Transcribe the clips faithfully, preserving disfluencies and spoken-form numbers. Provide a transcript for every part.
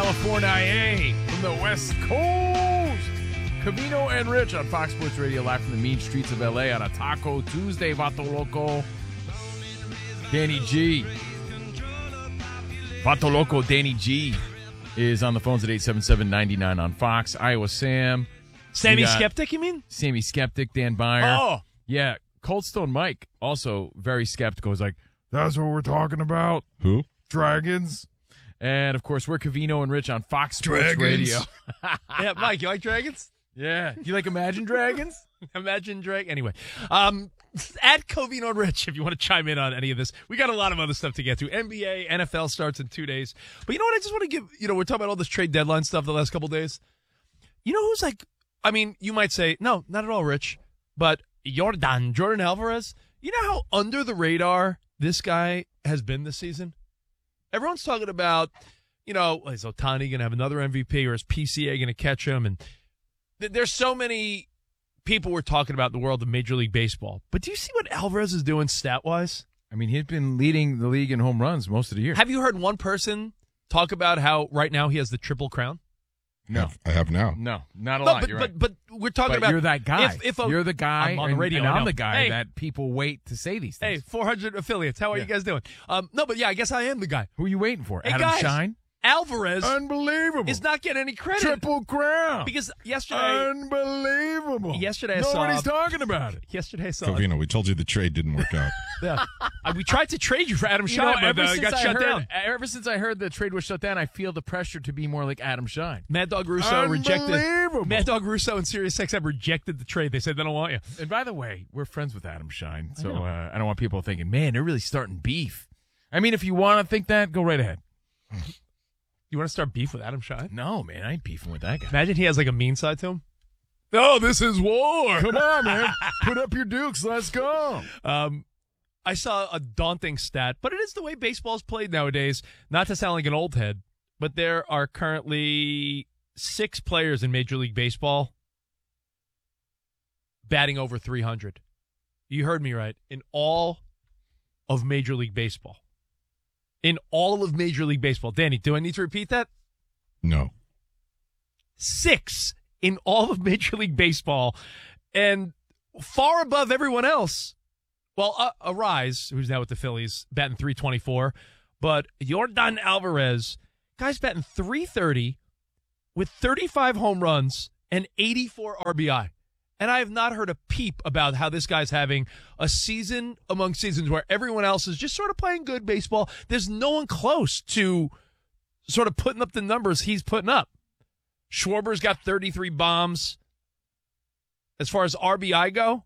California from the West Coast. Covino and Rich on Fox Sports Radio, live from the mean streets of L A on a Taco Tuesday. Vato Loco, Danny G. Vato Loco, Danny G is on the phones at eight seven seven, nine nine on Fox. Iowa Sam. Sammy Skeptic, you mean? Sammy Skeptic, Dan Byer. Oh. Yeah, Cold Stone Mike, also very skeptical. He's like, that's what we're talking about. Who? Dragons. And, of course, we're Covino and Rich on Fox Sports Dragons. Radio. Yeah, Mike, you like dragons? Yeah. You like Imagine Dragons? Imagine Drag. Anyway, um, at Covino and Rich, if you want to chime in on any of this. We got a lot of other stuff to get to. N B A, N F L starts in two days. But you know what? I just want to give, you know, we're talking about all this trade deadline stuff the last couple of days. You know who's like, I mean, you might say, no, not at all, Rich. But Jordan, Jordan Alvarez, you know how under the radar this guy has been this season? Everyone's talking about, you know, is Ohtani going to have another M V P or is P C A going to catch him? And th- there's so many people we're talking about in the world of Major League Baseball. But do you see what Alvarez is doing stat-wise? I mean, he's been leading the league in home runs most of the year. Have you heard one person talk about how right now he has the Triple Crown? No. I have now. No, not a No, lot. but, You're but, right. but we're talking But about you're that guy. If, if a, you're the guy. I'm on the and- radio, And, I I'm know. the guy Hey. that people wait to say these Hey, things. four hundred affiliates. How are Yeah. you guys doing? Um, no, but yeah, I guess I am the guy. Who are you waiting for? Hey, Adam guys, Shine? Alvarez Unbelievable. is not getting any credit. Triple Crown. Because yesterday, Unbelievable. Yesterday I saw- Nobody's talking about it. yesterday I saw Covino, we told you the trade didn't work out. Yeah. Uh, we tried to trade you for Adam You know, Shine, ever but uh, since got I shut heard, down. Ever since I heard the trade was shut down, I feel the pressure to be more like Adam Shine. Mad Dog Russo rejected. Unbelievable. Mad Dog Russo and Sirius X M rejected the trade. They said they don't want you. And by the way, we're friends with Adam Shine, so I, uh, I don't want people thinking, man, they're really starting beef. I mean, if you want to think that, go right ahead. You want to start beef with Adam Shine? No, man, I ain't beefing with that guy. Imagine he has like a mean side to him. Oh, this is war. Come on, man. Put up your dukes. Let's go. Um, I saw a daunting stat, but it is the way baseball's played nowadays. Not to sound like an old head, but there are currently six players in Major League Baseball batting over three hundred. You heard me right. In all of Major League Baseball. In all of Major League Baseball. Danny, do I need to repeat that? No. Six in all of Major League Baseball, and far above everyone else. Well, uh, Arise, who's now with the Phillies, batting three twenty-four, but Jordan Alvarez, guy's batting three thirty with thirty-five home runs and eighty-four R B I. And I have not heard a peep about how this guy's having a season among seasons where everyone else is just sort of playing good baseball. There's no one close to sort of putting up the numbers he's putting up. Schwarber's got thirty-three bombs. As far as R B I go,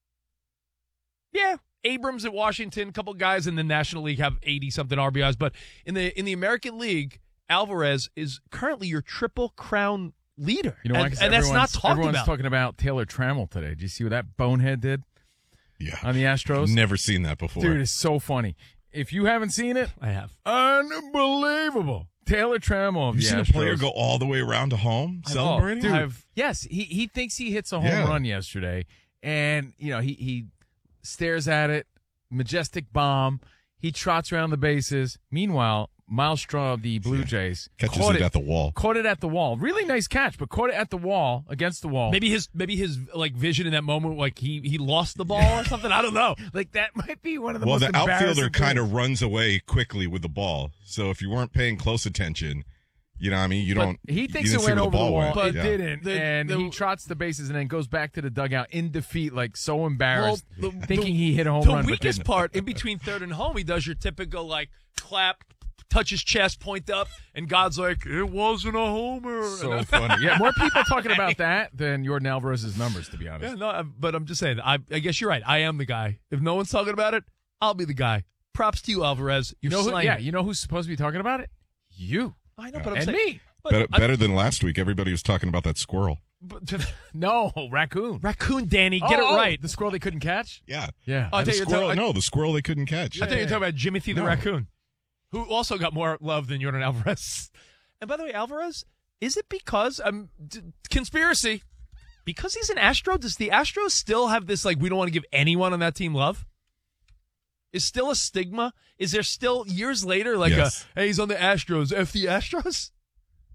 yeah, Abrams at Washington, a couple guys in the National League have eighty-something R B Is. But in the in the American League, Alvarez is currently your Triple Crown leader. You know why? and, 'Cause and that's not everyone's- talked everyone's about. talking about Taylor Trammell today. Did you see what that bonehead did Yeah. on the Astros? Never seen that before. Dude, it's so funny. If you haven't seen it, I have. unbelievable. Taylor Trammell of you the seen a Astros. player go all the way around to home celebrating? Dude, I've- yes, he he thinks he hits a home Yeah. run yesterday, and you know he he stares at it, majestic bomb. He trots around the bases. Meanwhile, Miles Straw of the Blue Jays Catches caught it at the wall. Caught it at the wall. Really nice catch, but caught it at the wall, against the wall. Maybe his maybe his like vision in that moment, like he he lost the ball or something. I don't know. Like that might be one of the Well, most the outfielder embarrassing kind things. of runs away quickly with the ball. So if you weren't paying close attention, you know what I mean? You But don't. he you thinks didn't it see went where over the wall, went. but it Yeah. didn't. The- and the- he trots the bases and then goes back to the dugout in defeat, like so embarrassed, Well, the- thinking the- he hit a home the run. but weakest didn't. part in between third and home, he does your typical like clap, touch his chest, point up, and God's like, it wasn't a homer. So And- funny. Yeah, more people talking about that than Jordan Alvarez's numbers, to be honest. yeah, no, I- but I'm just saying. I, I guess you're right. I am the guy. If no one's talking about it, I'll be the guy. Props to you, Alvarez. You You're know who, slaying yeah, it. you know who's supposed to be talking about it? You. I know, but I'm and saying me. but Better, I- better than last week. Everybody was talking about that squirrel. but- No, raccoon. Raccoon Danny, get Oh, it oh, right. The squirrel they couldn't catch? Yeah. Yeah. Oh, I The thought you were squirrel, talking- no, the squirrel they couldn't catch. I thought you were talking about Jimothy the No. raccoon, who also got more love than Jordan Alvarez. And by the way, Alvarez, is it because um d- conspiracy? Because he's an Astro, does the Astros still have this like we don't want to give anyone on that team love? Is still a stigma? Is there still years later like Yes. a hey he's on the Astros, F the Astros?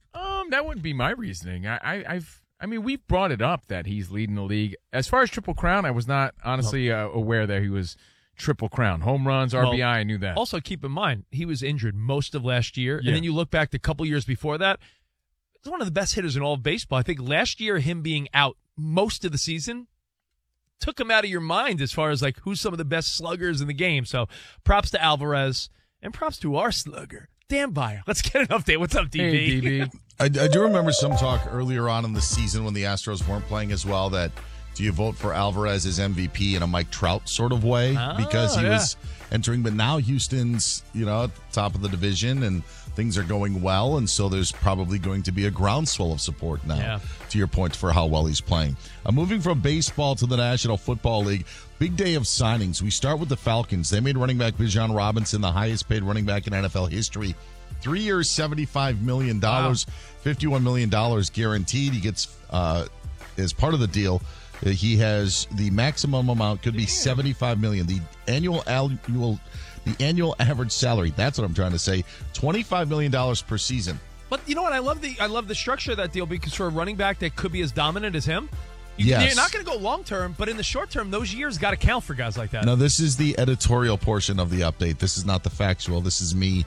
Um, that wouldn't be my reasoning. I, I, I've, I mean, we've brought it up that he's leading the league. As far as Triple Crown, I was not honestly uh, aware that he was Triple Crown. Home runs, R B I, well, I knew that. Also, keep in mind, he was injured most of last year. Yeah. And then you look back a couple years before that, he's one of the best hitters in all of baseball. I think last year, him being out most of the season took him out of your mind as far as like who's some of the best sluggers in the game. So props to Alvarez and props to our slugger, Dan Byer. Let's get an update. What's up, D B? Hey, D B. I, I do remember some talk earlier on in the season when the Astros weren't playing as well that do you vote for Alvarez as M V P in a Mike Trout sort of way oh, because he yeah. was entering, but now Houston's, you know, at the top of the division and things are going well, and so there's probably going to be a groundswell of support now, yeah. to your point, for how well he's playing. Uh, moving from baseball to the National Football League, big day of signings. We start with the Falcons. They made running back Bijan Robinson the highest paid running back in N F L history. Three years, seventy-five million dollars, wow. fifty-one million dollars guaranteed. He gets, uh, as part of the deal, uh, he has the maximum amount could be seventy-five million dollars. The annual annual the annual average salary, that's what I'm trying to say, twenty-five million dollars per season. But you know what? I love the I love the structure of that deal because for a running back that could be as dominant as him, you, yes. you're not going to go long term, but in the short term, those years got to count for guys like that. Now, this is the editorial portion of the update. This is not the factual. This is me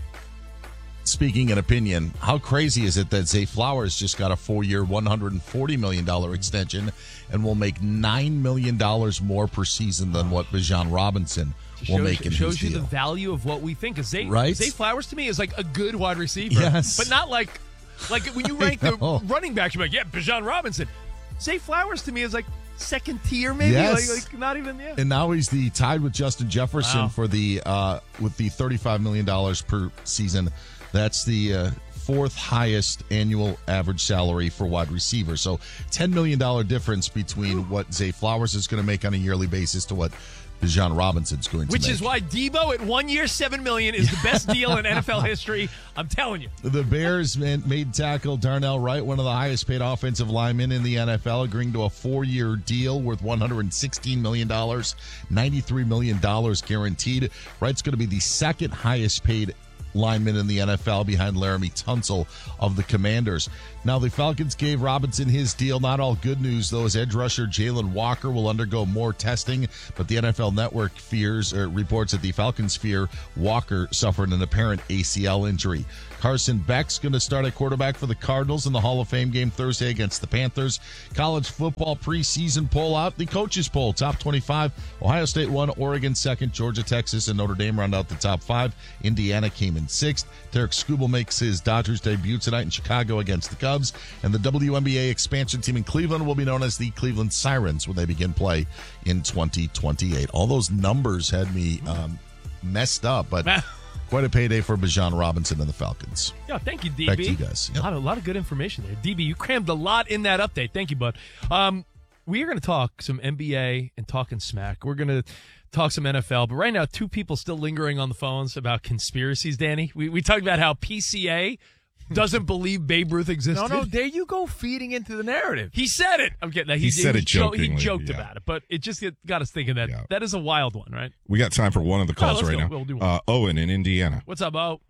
speaking an opinion. How crazy is it that Zay Flowers just got a four-year, one hundred forty million dollars extension and will make nine million dollars more per season than what Bijan Robinson will shows, make in his deal? Shows you the value of what we think. Zay, right? Zay Flowers, to me, is like a good wide receiver. Yes. But not like, like when you rank the running backs, you're like, yeah, Bijan Robinson. Zay Flowers, to me, is like second tier, maybe. Yes. Like, like not even, yeah. And now he's the tied with Justin Jefferson Wow. for the uh, with the thirty-five million dollars per season. That's the uh, fourth highest annual average salary for wide receiver. So ten million dollars difference between what Zay Flowers is going to make on a yearly basis to what Bijan Robinson's going to Which make. is why Debo at one year, seven million dollars is the best deal in N F L history. I'm telling you. The Bears made tackle Darnell Wright, one of the highest paid offensive linemen in the N F L, agreeing to a four-year deal worth one hundred sixteen million dollars, ninety-three million dollars guaranteed. Wright's going to be the second highest paid lineman in the N F L behind Laramie Tunsil of the Commanders. Now, the Falcons gave Robinson his deal. Not all good news, though, as edge rusher Jalen Walker will undergo more testing, but the N F L Network fears or reports that the Falcons fear Walker suffered an apparent A C L injury. Carson Beck's going to start at quarterback for the Cardinals in the Hall of Fame game Thursday against the Panthers. College football preseason poll out. The coaches poll, top twenty-five. Ohio State won, Oregon second, Georgia, Texas, and Notre Dame round out the top five. Indiana came in sixth. Derek Skubal makes his Dodgers debut tonight in Chicago against the Cubs. And the W N B A expansion team in Cleveland will be known as the Cleveland Sirens when they begin play in twenty twenty-eight. All those numbers had me um, messed up, but quite a payday for Bijan Robinson and the Falcons. Yeah, thank you, D B. Back to you guys. Yep. A, lot of, a lot of good information there. D B, you crammed a lot in that update. Thank you, bud. Um, we are going to talk some N B A and talking smack. We're going to talk some N F L, but right now, two people still lingering on the phones about conspiracies, Danny. We, we talked about how P C A doesn't believe Babe Ruth existed. No, no, there you go, feeding into the narrative. He said it. I'm getting that. He said it jo- jokingly, He joked yeah. about it, but it just got us thinking that Yeah. that is a wild one, right? We got time for one of the calls let's right go. now. We'll do one. Uh, Owen in Indiana. What's up, Bo?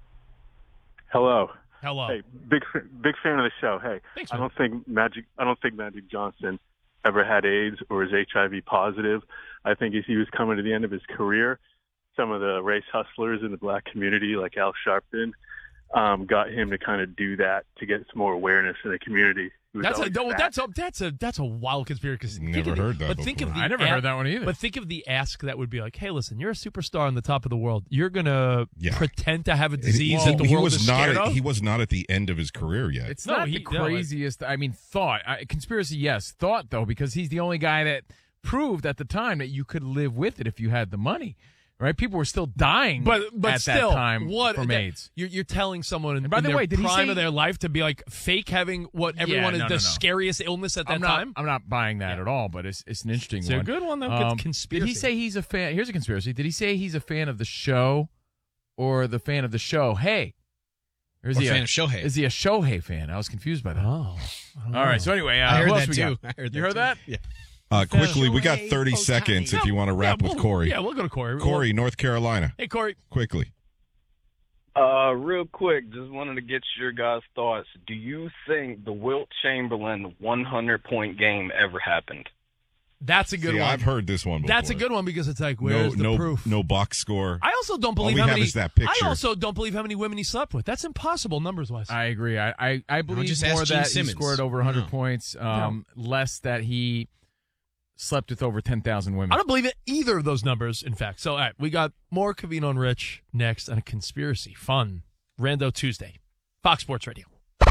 Hello. Hello. Hey, big big fan of the show. Hey, Thanks, I man. don't think Magic. I don't think Magic Johnson ever had AIDS or is H I V positive. I think as he was coming to the end of his career, some of the race hustlers in the black community, like Al Sharpton, um, got him to kind of do that to get some more awareness in the community. He was That's a always no, fat. that's a that's a that's a wild conspiracy. Think Never of the- heard that But think of the before. I never a- heard that one either. But think of the ask that would be like, "Hey, listen, you're a superstar on the top of the world. You're gonna Yeah. pretend to have a disease Well, that the he world was is not scared at, of." he was not at the end of his career yet. It's No, not he- the no, it- craziest. I mean, thought. I, conspiracy, yes. Thought, though, because he's the only guy that proved at the time that you could live with it if you had the money. Right? People were still dying but but at still, that time what from that- AIDS. You're, you're telling someone in, And by in the their way, did he prime say- of their life to be like fake having what Yeah, everyone no, is no, the no. scariest illness at that I'm not, time? I'm not buying that Yeah. at all, but it's it's an interesting It's one. a good one, though. Um, Conspiracy. Did he say he's a fan? Here's a conspiracy. Did he say he's a fan of the show or the fan of the show? Hey. Or is Or he fan a, of Shohei. Is he a Shohei fan? I was confused by that. Oh, All right. So anyway, uh, I heard who else that we too. got? I heard that You heard too. that? Yeah. Uh, quickly, we got Shohei thirty Ohtani. seconds if you want to wrap yeah, with we'll- Corey. Yeah, we'll go to Corey. Corey, North Carolina. Hey, Corey. Quickly. Uh, real quick, just wanted to get your guys' thoughts. Do you think the Wilt Chamberlain hundred point game ever happened? That's a good See, one. I've heard this one before. That's a good one because it's like, where's no, the no, proof? No box score. I also don't believe All we how have many. is that picture. I also don't believe how many women he slept with. That's impossible numbers wise. I agree. I I, I believe just more ask Gene that Simmons. he scored over one hundred No. points, um, less that he slept with over ten thousand women. I don't believe it either of those numbers. In fact, so all right, we got more Covino and Rich next on a conspiracy fun Rando Tuesday, Fox Sports Radio.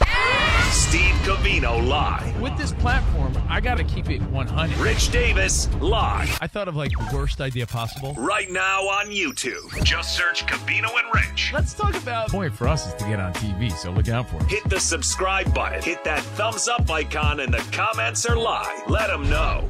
Steve Covino live. With this platform, I got to keep it one hundred. Rich Davis live. I thought of like the worst idea possible. Right now on YouTube. Just search Covino and Rich. Let's talk about. The point for us is to get on T V, so look out for it. Hit the subscribe button. Hit that thumbs up icon in the comments or live. Let them know.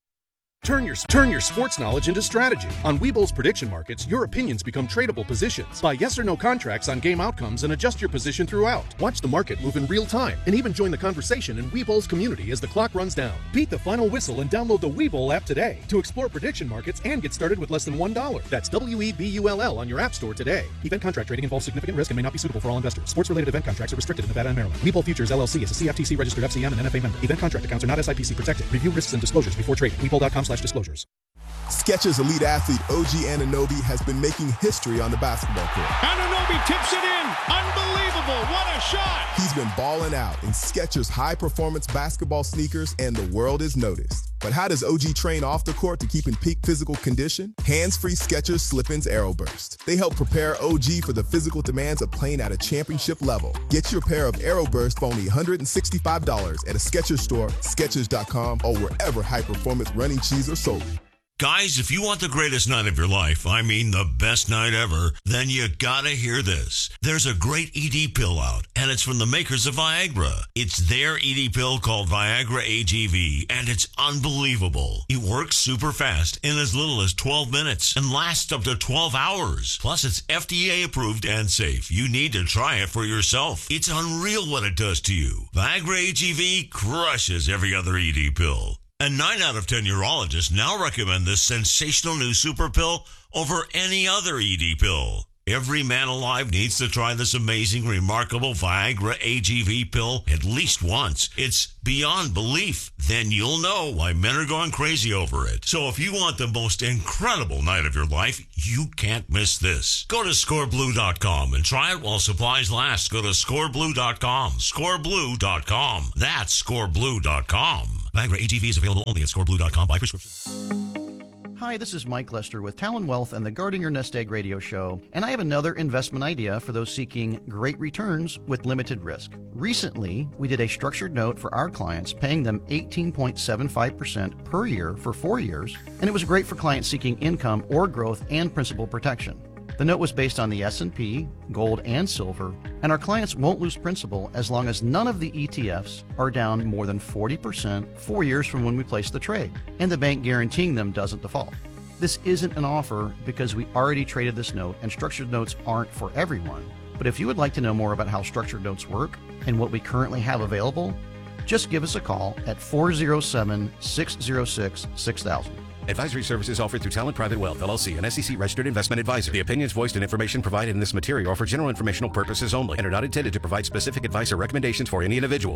Turn your turn your sports knowledge into strategy. On Webull's prediction markets, your opinions become tradable positions. Buy yes or no contracts on game outcomes and adjust your position throughout. Watch the market move in real time and even join the conversation in Webull's community as the clock runs down. Beat the final whistle and download the Webull app today to explore prediction markets and get started with less than one dollar. That's W E B U L L on your app store today. Event contract trading involves significant risk and may not be suitable for all investors. Sports-related event contracts are restricted in Nevada and Maryland. Webull Futures L L C is a C F T C-registered F C M and N F A member. Event contract accounts are not S I P C protected. Review risks and disclosures before trading. Webull dot com slash disclosures. Skechers elite athlete O G Anunoby has been making history on the basketball court. Anunoby tips it in. Unbelievable. What a shot. He's been balling out in Skechers high-performance basketball sneakers, and the world has noticed. But how does O G train off the court to keep in peak physical condition? Hands-free Skechers Slip-ins Aeroburst. They help prepare O G for the physical demands of playing at a championship level. Get your pair of Aeroburst for only one hundred sixty-five dollars at a Skechers store, Skechers dot com, or wherever high-performance running shoes are sold. Guys, if you want the greatest night of your life, I mean the best night ever, then you gotta hear this. There's a great E D pill out, and it's from the makers of Viagra. It's their E D pill called Viagra A G V, and it's unbelievable. It works super fast in as little as twelve minutes and lasts up to twelve hours. Plus, it's F D A approved and safe. You need to try it for yourself. It's unreal what it does to you. Viagra A G V crushes every other E D pill. And nine out of ten urologists now recommend this sensational new super pill over any other E D pill. Every man alive needs to try this amazing, remarkable Viagra A G V pill at least once. It's beyond belief. Then you'll know why men are going crazy over it. So if you want the most incredible night of your life, you can't miss this. Go to score blue dot com and try it while supplies last. Go to score blue dot com. score blue dot com. That's score blue dot com. Viagra A G V is available only at score blue dot com by prescription. Hi, this is Mike Lester with Talon Wealth and the Guarding Your Nest Egg radio show, and I have another investment idea for those seeking great returns with limited risk. Recently, we did a structured note for our clients, paying them eighteen point seven five percent per year for four years, and it was great for clients seeking income or growth and principal protection. The note was based on the S and P, gold, and silver, and our clients won't lose principal as long as none of the E T Fs are down more than forty percent four years from when we placed the trade, and the bank guaranteeing them doesn't default. This isn't an offer because we already traded this note, and structured notes aren't for everyone. But if you would like to know more about how structured notes work and what we currently have available, just give us a call at four oh seven, six oh six, six thousand. Advisory services offered through Talent Private Wealth, L L C, an S E C-registered investment advisor. The opinions voiced and information provided in this material are for general informational purposes only and are not intended to provide specific advice or recommendations for any individual.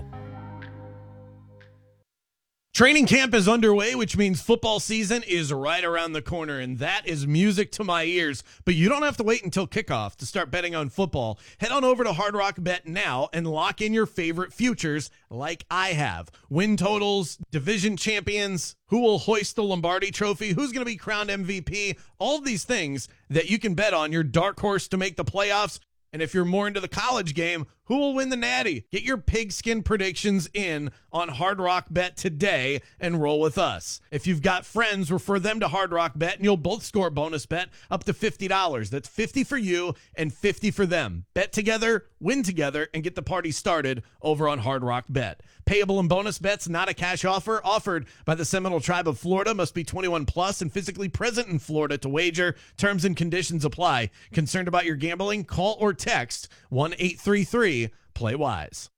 Training camp is underway, which means football season is right around the corner, and that is music to my ears. But you don't have to wait until kickoff to start betting on football. Head on over to Hard Rock Bet now and lock in your favorite futures like I have. Win totals, division champions, who will hoist the Lombardi Trophy, who's going to be crowned M V P, all of these things that you can bet on, your dark horse to make the playoffs. And if you're more into the college game, who will win the Natty? Get your pigskin predictions in on Hard Rock Bet today and roll with us. If you've got friends, refer them to Hard Rock Bet, and you'll both score a bonus bet up to fifty dollars. That's fifty dollars for you and fifty dollars for them. Bet together, win together, and get the party started over on Hard Rock Bet. Payable and bonus bets, not a cash offer, offered by the Seminole Tribe of Florida. Must be twenty-one plus and physically present in Florida to wager. Terms and conditions apply. Concerned about your gambling? Call or text one eight three three play wise.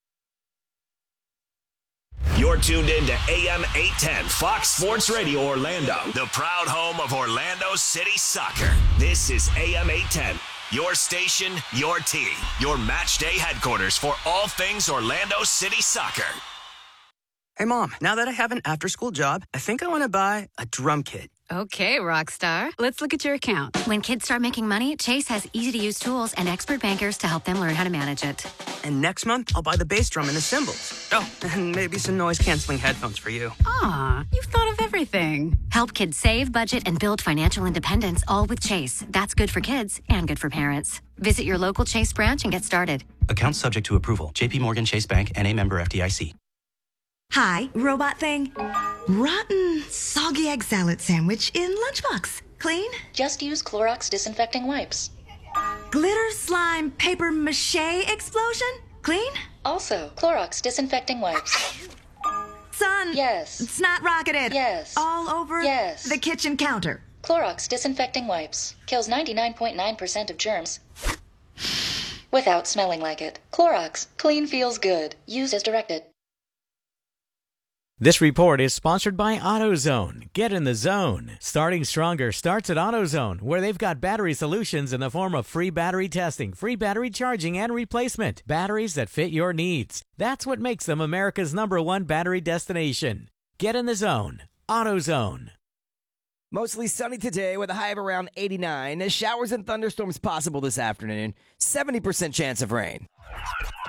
You're tuned in to A M eight ten Fox Sports Radio Orlando, the proud home of Orlando City Soccer. This is A M eight ten. Your station, your team. Your match day headquarters for all things Orlando City soccer. Hey, Mom, now that I have an after-school job, I think I want to buy a drum kit. Okay, Rockstar. Let's look at your account. When kids start making money, Chase has easy-to-use tools and expert bankers to help them learn how to manage it. And next month, I'll buy the bass drum and the cymbals. Oh, and maybe some noise-canceling headphones for you. Aw, you've thought of everything. Help kids save, budget, and build financial independence, all with Chase. That's good for kids and good for parents. Visit your local Chase branch and get started. Account subject to approval. J P Morgan Chase Bank, N A member F D I C. Hi, robot thing. Rotten, soggy egg salad sandwich in lunchbox. Clean? Just use Clorox disinfecting wipes. Glitter slime paper mache explosion? Clean? Also, Clorox disinfecting wipes. Son. Yes. Snot rocketed. Yes. All over yes. the kitchen counter. Clorox disinfecting wipes. Kills ninety-nine point nine percent of germs without smelling like it. Clorox. Clean feels good. Use as directed. This report is sponsored by AutoZone. Get in the zone. Starting stronger starts at AutoZone, where they've got battery solutions in the form of free battery testing, free battery charging, and replacement. Batteries that fit your needs. That's what makes them America's number one battery destination. Get in the zone. AutoZone. Mostly sunny today with a high of around eighty-nine. Showers and thunderstorms possible this afternoon. seventy percent chance of rain.